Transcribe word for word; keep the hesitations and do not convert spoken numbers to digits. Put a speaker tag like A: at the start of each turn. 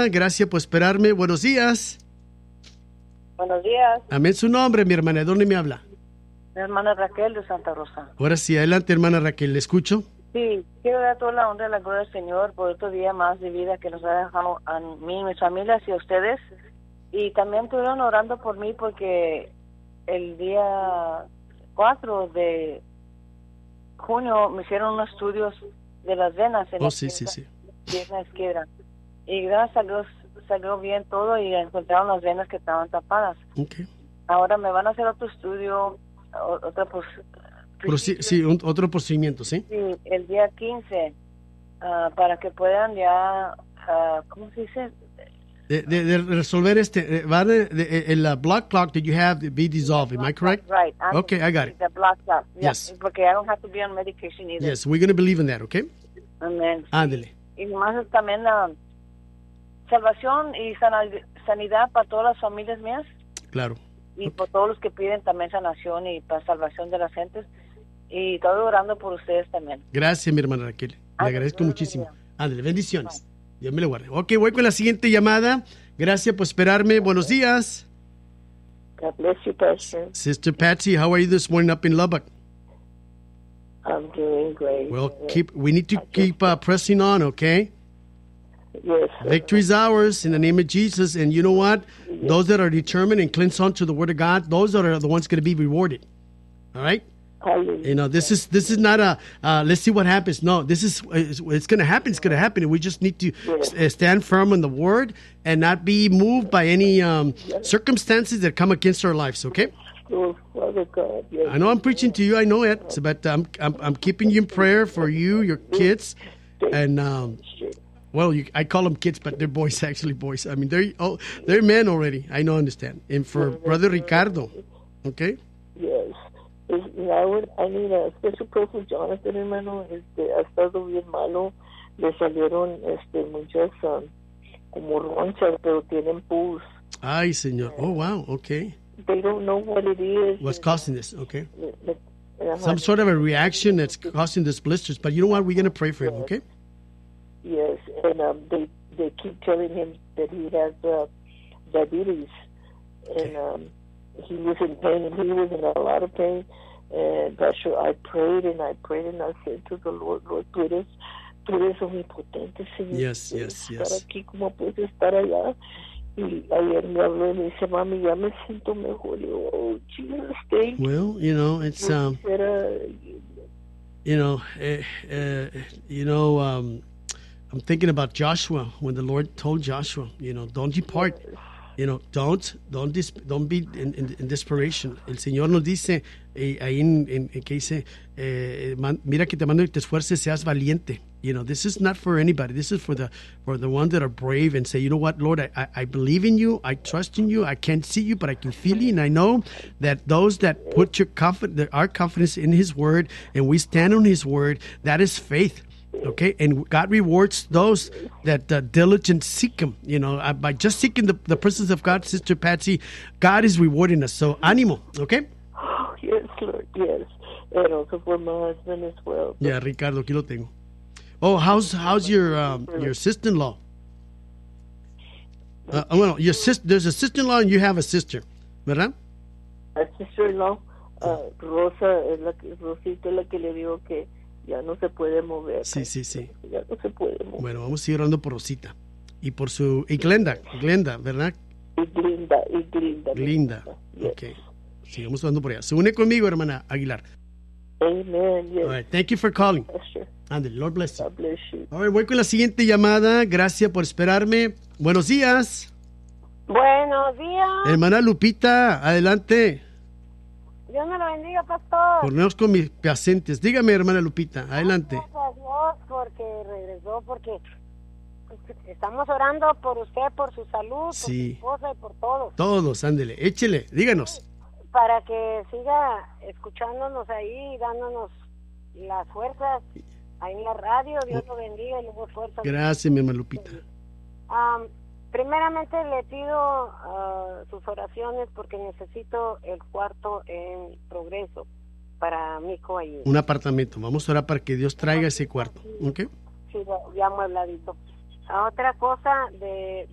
A: llamada. Gracias por esperarme. Buenos días.
B: Buenos días.
A: Amén su nombre, mi hermana. ¿De dónde me habla?
B: Mi hermana Raquel de Santa Rosa.
A: Ahora sí, adelante, hermana Raquel. ¿Le escucho?
B: Sí, quiero dar toda la honra y la gloria al Señor por otro día más de vida que nos ha dejado a mí, mis familias y a ustedes. Y también estuvieron orando por mí porque el día cuatro de junio me hicieron unos estudios de las venas en
A: oh,
B: la
A: sí, sí, sí.
B: pierna izquierda. Y gracias a Dios salió bien todo y encontraron las venas que estaban tapadas.
A: Okay.
B: Ahora me van a hacer otro estudio, otra pues,
A: Proci- sí, un, otro procedimiento, ¿sí?
B: Sí, el día quince, uh, para que puedan ya, uh, ¿cómo se dice?
A: De, de, de resolver este, va de, de, el uh, blood clot that you have to be dissolved, am I correct?
B: Right. I'm
A: Okay, I got it.
B: The blood clot. Yeah,
A: Yes.
B: Porque I don't have to be on medication either.
A: Yes, we're going to believe in that, okay?
B: Amen.
A: Ándele.
B: Y más también la salvación y sana- sanidad para todas las familias mías
A: Claro.
B: y por todos los que piden también sanación y para salvación de las gentes. Y estoy orando por ustedes también.
A: Gracias, mi hermana Raquel. Le
B: Ándale,
A: agradezco
B: Dios
A: muchísimo.
B: bendiga.
A: Ándale, bendiciones. Dios me lo guarde. Ok, voy con la siguiente llamada. Gracias por esperarme. Buenos días.
C: God bless you, Pastor.
A: Sister Patsy, how are you this morning up in Lubbock?
C: I'm doing great.
A: Well, keep. we need to keep uh, pressing on, okay?
C: Yes.
A: Victory is ours in the name of Jesus. And you know what? Those that are determined and cleanse on to the Word of God, those are the ones going to be rewarded. All right?
C: Hallelujah.
A: You know, this is this is not a uh, let's see what happens. No, this is it's, it's going to happen. It's going to happen, and we just need to uh, stand firm on the Word and not be moved by any um, circumstances that come against our lives. Okay?
C: Oh, Father God, yes.
A: I know I'm preaching to you. I know it, but I'm I'm, I'm keeping you in prayer for you, your kids, and um, well, you, I call them kids, but they're boys actually. Boys. I mean, they're oh, they're men already. I know, understand. And for Brother Ricardo, okay?
C: Yes. Es- I, would, I need a special prayer for Jonathan, hermano. Este, ha estado bien malo. Le salieron este, muchas um, como ronchas, pero tienen pus.
A: Ay, señor. Oh, wow. Okay.
C: They don't know what it is.
A: What's causing this? Okay.
C: Le- le- ajá.
A: Some sort of a reaction that's causing this blisters. But you know what? We're going to pray for him, okay?
C: Yes, and um, they they keep telling him that he has uh, diabetes, and um, he was in pain, and he was in a lot of pain. And Pastor, I prayed and I prayed and I said to the Lord, Lord, tú eres, tú eres omnipotente, Señor.
A: Yes,
C: Puedes
A: yes,
C: estar
A: yes.
C: aquí como puedes estar allá. Y ayer me habló y me dice, mami, ya me siento mejor. Y yo, oh, Jesus, thank you.
A: Well, you know, it's um,
C: Era-
A: you know, uh, uh, you know, um, I'm thinking about Joshua when the Lord told Joshua, you know, don't depart. You know, don't, don't, dis, don't be in, in, in desperation. El Señor nos dice eh, ahí en, en, en que dice, eh, man, mira que te mando que te esfuerces, seas valiente. You know, this is not for anybody. This is for the for the ones that are brave and say, you know what, Lord, I, I, I believe in you. I trust in you. I can't see you, but I can feel you. And I know that those that put your confidence, our confidence in His Word, and we stand on His Word, that is faith. Okay, and God rewards those that uh, diligent seek Him. You know, uh, by just seeking the, the presence of God, Sister Patsy, God is rewarding us. So, ánimo, okay?
C: Oh, yes, Lord, yes. And also for my husband as well.
A: Yeah, Ricardo, aquí lo tengo. Oh, how's how's your um, your sister-in-law? Uh, well, your sis, there's a sister-in-law and you have a sister, ¿verdad?
C: A sister-in-law, uh, Rosa, es la que, Rosita es la que le digo que ya no se puede mover.
A: Sí, sí, sí.
C: Ya no se puede mover.
A: Bueno, vamos a ir orando por Rosita y por su y Glenda, Glenda, ¿verdad?
C: Y Glinda, y Glinda.
A: Glinda.
C: Yes.
A: Okay. Sigamos orando por ella. Se une conmigo, hermana Aguilar.
C: Amen, yes.
A: All right. Thank you for calling.
C: Pastor.
A: Ándale, Lord bless you.
C: God bless you.
A: All right, voy con la siguiente llamada. Gracias por esperarme. Buenos días.
D: Buenos días.
A: Hermana Lupita, adelante.
D: Dios me lo bendiga, pastor.
A: Ponemos con mis pacientes. Dígame, hermana Lupita, adelante.
D: Gracias a Dios porque regresó, porque pues, estamos orando por usted, por su salud,
A: Sí.
D: por su esposa y por todos.
A: Todos, ándele, échele, díganos.
D: Para que siga escuchándonos ahí, dándonos las fuerzas ahí en la radio. Dios lo bendiga y le dé fuerzas.
A: Gracias, mi hermana Lupita.
D: Um, primeramente le pido uh, sus oraciones porque necesito el cuarto en Progreso para mi hijo ahí.
A: Un apartamento. Vamos a orar para que Dios traiga ese cuarto. ¿Ok?
D: Sí, ya amuebladito. A otra cosa de,